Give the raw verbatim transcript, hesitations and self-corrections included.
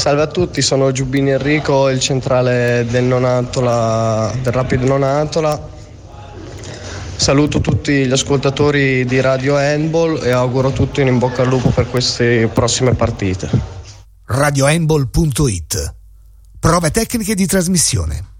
Salve a tutti, sono Giubbini Enrico, il centrale del Nonantola, del Rapid Nonantola. Saluto tutti gli ascoltatori di Radio Handball e auguro a tutti un in bocca al lupo per queste prossime partite. radio handball punto it. Prove tecniche di trasmissione.